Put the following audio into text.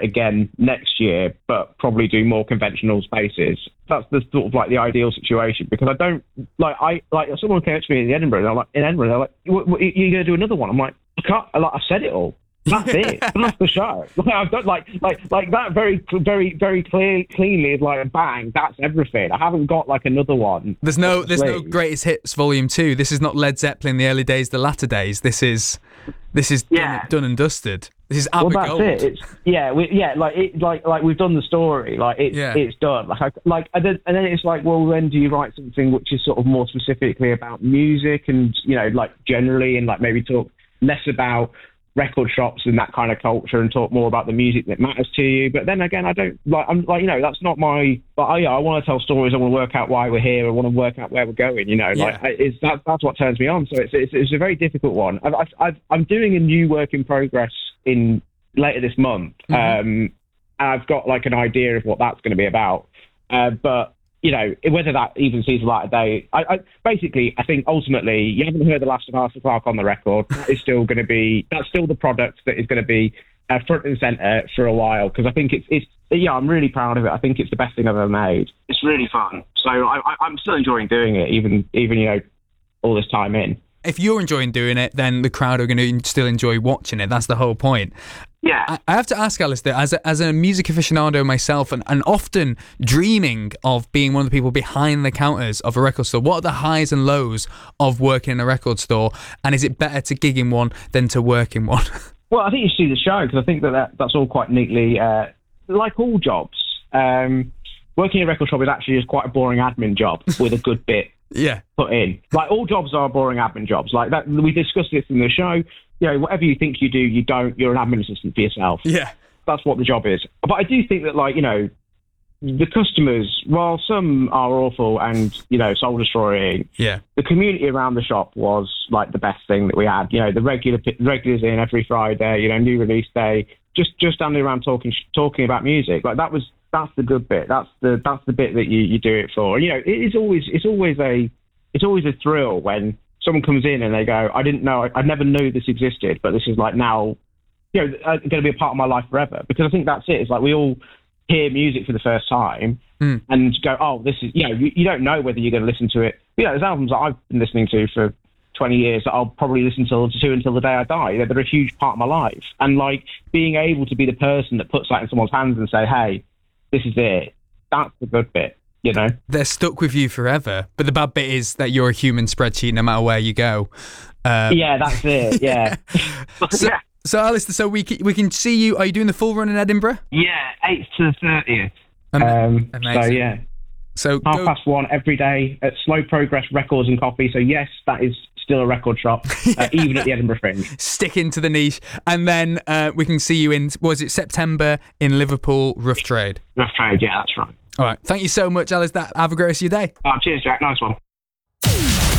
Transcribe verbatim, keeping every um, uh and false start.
again next year, but probably do more conventional spaces. That's the sort of like the ideal situation, because I don't like I like someone came up to me in Edinburgh and I'm like in Edinburgh they're like, what, what, you're going to do another one? I'm like, I can't. Like, I've said it all. That's it. That's the show. Like, I've done like like like that very very very clear cleanly is like bang. That's everything. I haven't got like another one. There's no there's no greatest hits volume two. This is not Led Zeppelin, the early days, the latter days. This is this is yeah. done, done and dusted. This is ABBA well, that's Gold. it. It's, yeah, we, yeah, like it, like like we've done the story. Like it's Yeah. it's done. Like like and then, and then it's like, well, then do you write something which is sort of more specifically about music and you know like generally and like maybe talk less about record shops and that kind of culture and talk more about the music that matters to you. But then again, I don't like, I'm like, you know, that's not my, but I, yeah, I want to tell stories. I want to work out why we're here. I want to work out where we're going, you know, Yeah. like I, it's, that, that's what turns me on. So it's, it's, it's a very difficult one. I've, I've, I've, I'm doing a new work in progress in later this month. Mm-hmm. Um, and I've got like an idea of what that's going to be about. Uh, but you know, whether that even sees the light of day, I, I basically, I think ultimately, you haven't heard the last of Arthur Clarke on the record. That is still going to be, that's still the product that is going to be uh, front and centre for a while, because I think it's, it's, yeah, I'm really proud of it. I think it's the best thing I've ever made. It's really fun. So I, I, I'm still enjoying doing it, even, even, you know, all this time in. If you're enjoying doing it, then the crowd are going to still enjoy watching it. That's the whole point. Yeah. I, I have to ask, Alistair, as a, as a music aficionado myself, and, and often dreaming of being one of the people behind the counters of a record store, what are the highs and lows of working in a record store? And is it better to gig in one than to work in one? Well, I think you should see the show, because I think that, that that's all quite neatly, uh, like all jobs. Um, working in a record shop is actually just quite a boring admin job with a good bit. Yeah. Put in. Like, all jobs are boring admin jobs. Like that, we discussed this in the show. You know, whatever you think you do, you don't. You're an admin assistant for yourself. Yeah. That's what the job is. But I do think that, like, you know, the customers, while some are awful and, you know, soul destroying, Yeah. the community around the shop was like the best thing that we had. You know, the regular regulars in every Friday, you know, new release day, just just standing around talking talking about music. Like, that was that's the good bit. That's the that's the bit that you, you do it for. You know, it is always it's always a it's always a thrill when someone comes in and they go, I didn't know, I, I never knew this existed, but this is like now, you know, uh, going to be a part of my life forever. Because I think that's it. It's like we all hear music for the first time mm. and go, oh, this is, you know, you, you don't know whether you're going to listen to it. You know, there's albums that I've been listening to for twenty years that I'll probably listen to, to until the day I die. You know, they're a huge part of my life. And like being able to be the person that puts that in someone's hands and say, hey, this is it. That's the good bit. You know, they're stuck with you forever. But the bad bit is that you're a human spreadsheet no matter where you go. Um, yeah, that's it. Yeah. so, yeah. So, Alistair, so we can, we can see you. Are you doing the full run in Edinburgh? Yeah, eighth to the thirtieth. Um, um, amazing. So yeah, so half go, past one every day at Slow Progress Records and Coffee. So yes, that is still a record shop, uh, even at the Edinburgh Fringe. Stick into the niche, and then uh, we can see you in. Was it September in Liverpool? Rough Trade. Rough Trade. Yeah, that's right. All right. Thank you so much, Alistair. Have a great rest of your day. Oh, cheers, Jack. Nice one.